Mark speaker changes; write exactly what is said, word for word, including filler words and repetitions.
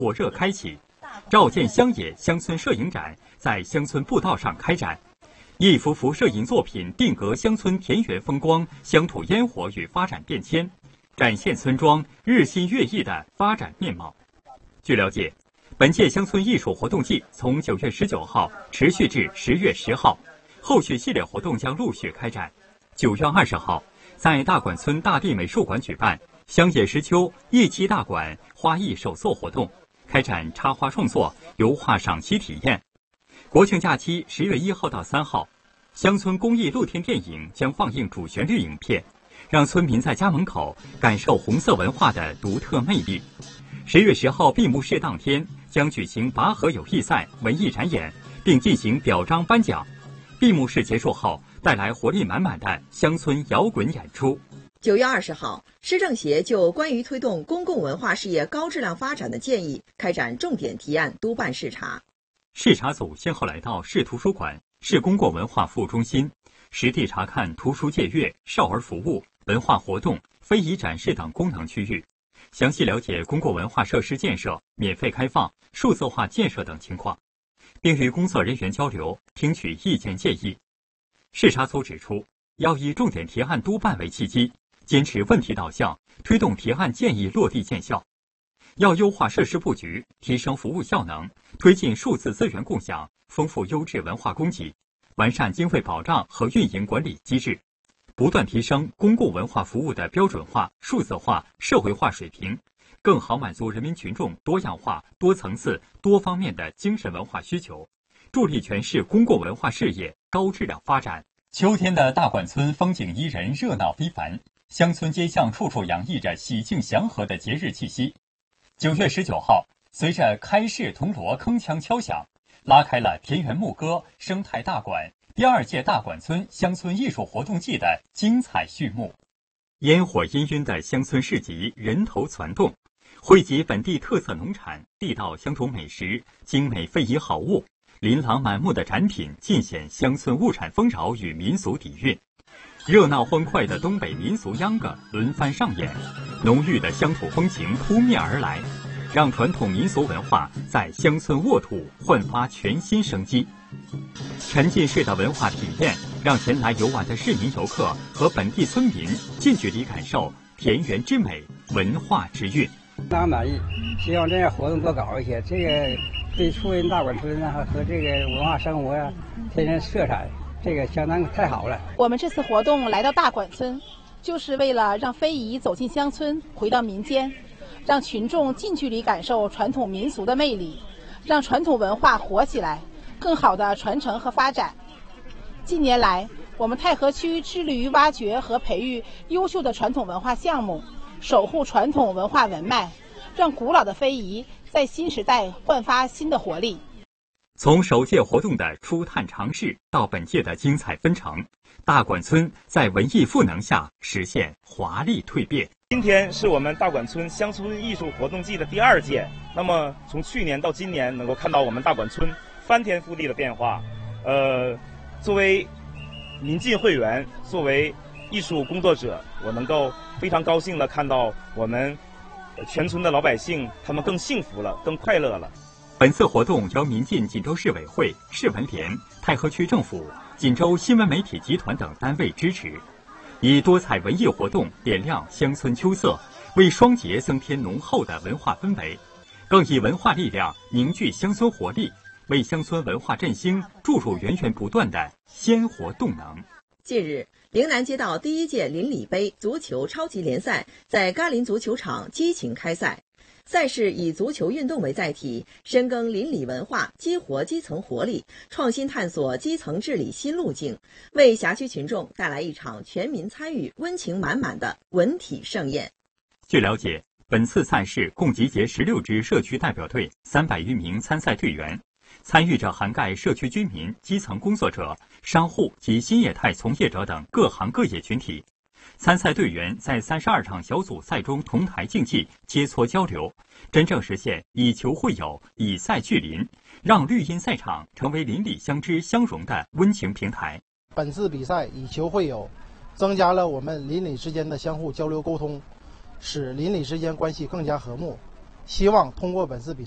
Speaker 1: 火热开启，照见乡野乡村摄影展在乡村步道上开展，一幅幅摄影作品定格乡村田园风光、乡土烟火与发展变迁，展现村庄日新月异的发展面貌。据了解，本届乡村艺术活动季从九月十九号持续至十月十号，后续系列活动将陆续开展。九月二十号，在大馆村大地美术馆举办乡野石秋艺期大馆花艺手作活动，开展插花创作、油画赏析体验。国庆假期十月一号到三号，乡村公益露天电影将放映主旋律影片，让村民在家门口感受红色文化的独特魅力。十月十号闭幕式当天将举行拔河友谊赛文艺展演，并进行表彰颁奖。闭幕式结束后，带来活力满满的乡村摇滚演出。
Speaker 2: 九月二十号，市政协就关于推动公共文化事业高质量发展的建议开展重点提案督办视察。
Speaker 1: 视察组先后来到市图书馆、市公共文化服务中心，实地查看图书借阅、少儿服务、文化活动、非遗展示等功能区域，详细了解公共文化设施建设、免费开放、数字化建设等情况，并与工作人员交流，听取意见建议。视察组指出，要以重点提案督办为契机，坚持问题导向，推动提案建议落地见效。要优化设施布局，提升服务效能，推进数字资源共享，丰富优质文化供给，完善经费保障和运营管理机制，不断提升公共文化服务的标准化、数字化、社会化水平，更好满足人民群众多样化、多层次、多方面的精神文化需求，助力全市公共文化事业高质量发展。秋天的大馆村风景宜人，热闹非凡，乡村街巷处处洋溢着喜庆祥和的节日气息。九月十九号，随着开市铜锣铿锵敲响，拉开了田园牧歌、生态大馆第二届大馆村乡村艺术活动季的精彩序幕。烟火氤氲的乡村市集人头攒动，汇集本地特色农产、地道乡土美食、精美非遗好物，琳琅满目的展品尽显乡村物产丰饶与民俗底蕴。热闹欢快的东北民俗秧歌轮番上演，浓郁的乡土风情扑面而来，让传统民俗文化在乡村沃土焕发全新生机。沉浸式的文化体验让前来游玩的市民游客和本地村民近距离感受田园之美、文化之韵。
Speaker 3: 非常满意，希望这样活动多搞一些，这个对促进大馆村啊和这个文化生活呀、啊、天然色彩，这个相当太好了。
Speaker 4: 我们这次活动来到大馆村，就是为了让非遗走进乡村，回到民间，让群众近距离感受传统民俗的魅力，让传统文化活起来，更好的传承和发展。近年来，我们太和区致力于挖掘和培育优秀的传统文化项目，守护传统文化文脉，让古老的非遗在新时代焕发新的活力。
Speaker 1: 从首届活动的初探尝试到本届的精彩纷呈，大馆村在文艺赋能下实现华丽蜕变。
Speaker 5: 今天是我们大馆村乡村艺术活动季的第二届，那么从去年到今年，能够看到我们大馆村翻天覆地的变化。呃，作为民进会员，作为艺术工作者，我能够非常高兴地看到我们全村的老百姓，他们更幸福了，更快乐了。
Speaker 1: 本次活动由民进锦州市委会、市文联、太和区政府、锦州新闻媒体集团等单位支持，以多彩文艺活动点亮乡村秋色，为双节增添浓厚的文化氛围，更以文化力量凝聚乡村活力，为乡村文化振兴注入源源不断的鲜活动能。
Speaker 2: 近日，陵南街道第一届邻里杯足球超级联赛在嘎林足球场激情开赛。赛事以足球运动为载体，深耕邻里文化，激活基层活力，创新探索基层治理新路径，为辖区群众带来一场全民参与、温情满满的文体盛宴。
Speaker 1: 据了解，本次赛事共集结十六支社区代表队、三百余名参赛队员，参与者涵盖社区居民、基层工作者、商户及新业态从业者等各行各业群体。参赛队员在三十二场小组赛中同台竞技、切磋交流，真正实现以球会友、以赛聚邻，让绿茵赛场成为邻里相知相融的温情平台。
Speaker 6: 本次比赛以球会友，增加了我们邻里之间的相互交流沟通，使邻里之间关系更加和睦。希望通过本次比赛